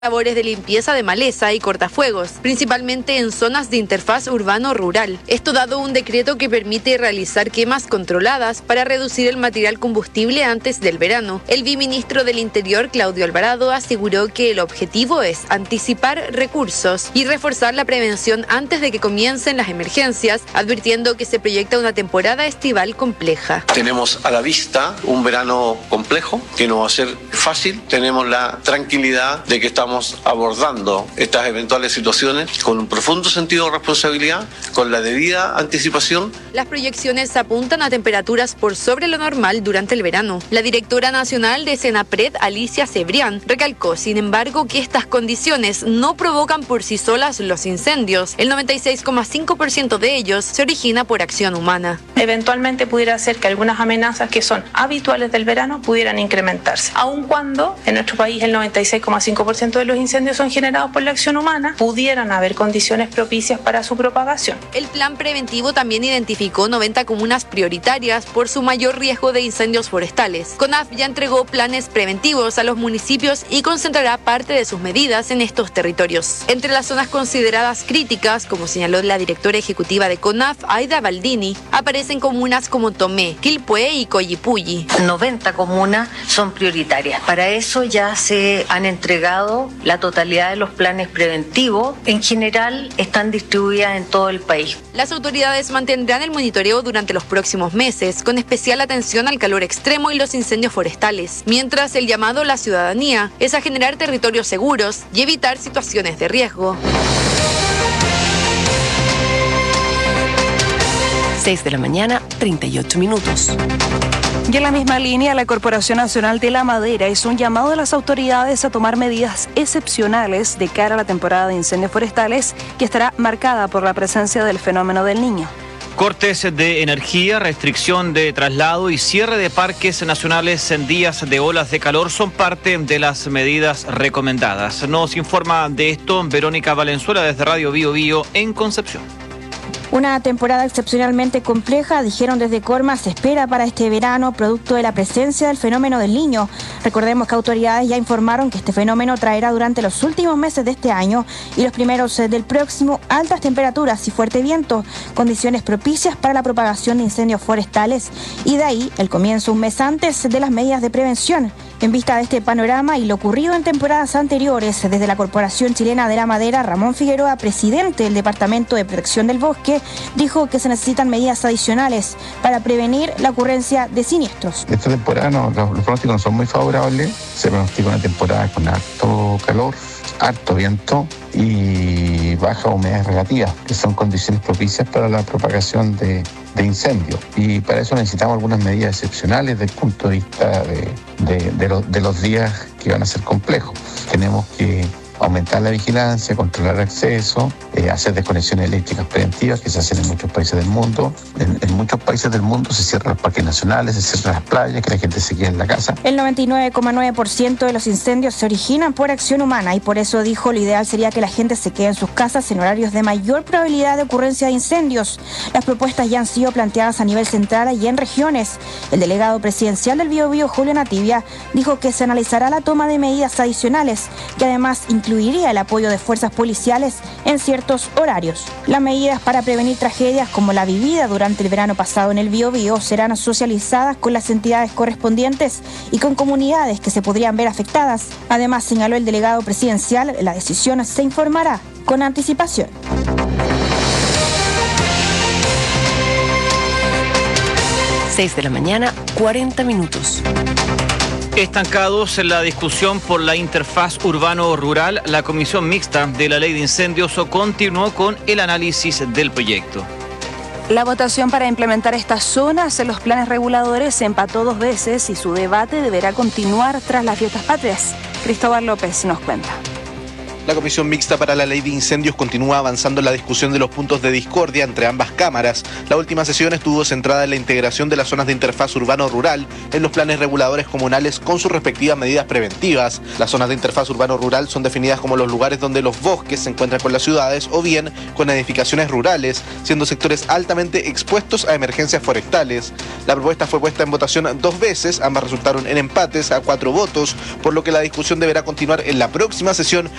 labores de limpieza de maleza y cortafuegos, principalmente en zonas de interfaz urbano-rural. Esto dado un decreto que permite realizar quemas controladas para reducir el material combustible antes del verano. El viceministro del Interior, Claudio Alvarado, aseguró que el objetivo es anticipar recursos y reforzar la prevención antes de que comiencen las emergencias, advirtiendo que se proyecta una temporada estival compleja. Tenemos a la vista un verano complejo, que no va a ser fácil. Tenemos la tranquilidad de que estamos abordando estas eventuales situaciones con un profundo sentido de responsabilidad, con la debida anticipación. Las proyecciones apuntan a temperaturas por sobre lo normal durante el verano. La directora nacional de Senapred, Alicia Cebrián, recalcó, sin embargo, que estas condiciones no provocan por sí solas los incendios. El 96,5% de ellos se origina por acción humana. Eventualmente pudiera ser que algunas amenazas que son habituales del verano pudieran incrementarse, aun cuando en nuestro país el 96,5% de los incendios son generados por la acción humana, pudieran haber condiciones propicias para su propagación. El plan preventivo también identificó 90 comunas prioritarias por su mayor riesgo de incendios forestales. CONAF ya entregó planes preventivos a los municipios y concentrará parte de sus medidas en estos territorios. Entre las zonas consideradas críticas, como señaló la directora ejecutiva de CONAF, Aida Baldini, aparecen comunas como Tomé, Quilpué y Collipulli. 90 comunas son prioritarias. Para eso ya se han entregado la totalidad de los planes preventivos. En general están distribuidas en todo el país. Las autoridades mantendrán el monitoreo durante los próximos meses, con especial atención al calor extremo y los incendios forestales, mientras el llamado a la ciudadanía es a generar territorios seguros y evitar situaciones de riesgo. 6 de la mañana, 38 minutos. Y en la misma línea, la Corporación Nacional de la Madera hizo un llamado a las autoridades a tomar medidas excepcionales de cara a la temporada de incendios forestales, que estará marcada por la presencia del fenómeno del Niño. Cortes de energía, restricción de traslado y cierre de parques nacionales en días de olas de calor son parte de las medidas recomendadas. Nos informa de esto Verónica Valenzuela desde Radio Bío Bío en Concepción. Una temporada excepcionalmente compleja, dijeron desde Corma, se espera para este verano, producto de la presencia del fenómeno del Niño. Recordemos que autoridades ya informaron que este fenómeno traerá durante los últimos meses de este año y los primeros del próximo altas temperaturas y fuerte viento, condiciones propicias para la propagación de incendios forestales y de ahí el comienzo un mes antes de las medidas de prevención. En vista de este panorama y lo ocurrido en temporadas anteriores, desde la Corporación Chilena de la Madera, Ramón Figueroa, presidente del Departamento de Protección del Bosque, dijo que se necesitan medidas adicionales para prevenir la ocurrencia de siniestros. Esta temporada los pronósticos no son muy favorables. Se pronostica una temporada con harto calor, harto viento y baja humedad relativa, que son condiciones propicias para la propagación de incendios. Y para eso necesitamos algunas medidas excepcionales desde el punto de vista de los días que van a ser complejos. Tenemos que aumentar la vigilancia, controlar acceso, hacer desconexiones eléctricas preventivas que se hacen en muchos países del mundo. En muchos países del mundo se cierran los parques nacionales, se cierran las playas, que la gente se quede en la casa. El 99,9% de los incendios se originan por acción humana y por eso dijo lo ideal sería que la gente se quede en sus casas en horarios de mayor probabilidad de ocurrencia de incendios. Las propuestas ya han sido planteadas a nivel central y en regiones. El delegado presidencial del Bío Bío, Julio Nativia, dijo que se analizará la toma de medidas adicionales, que además incluiría el apoyo de fuerzas policiales en ciertos horarios. Las medidas para prevenir tragedias como la vivida durante el verano pasado en el Bío Bío serán socializadas con las entidades correspondientes y con comunidades que se podrían ver afectadas. Además, señaló el delegado presidencial, la decisión se informará con anticipación. Seis de la mañana, 40 minutos. Estancados en la discusión por la interfaz urbano-rural, la Comisión Mixta de la Ley de Incendios continuó con el análisis del proyecto. La votación para implementar estas zonas en los planes reguladores se empató 2 veces y su debate deberá continuar tras las fiestas patrias. Cristóbal López nos cuenta. La Comisión Mixta para la Ley de Incendios continúa avanzando en la discusión de los puntos de discordia entre ambas cámaras. La última sesión estuvo centrada en la integración de las zonas de interfaz urbano-rural en los planes reguladores comunales con sus respectivas medidas preventivas. Las zonas de interfaz urbano-rural son definidas como los lugares donde los bosques se encuentran con las ciudades o bien con edificaciones rurales, siendo sectores altamente expuestos a emergencias forestales. La propuesta fue puesta en votación 2 veces, ambas resultaron en empates a 4 votos, por lo que la discusión deberá continuar en la próxima sesión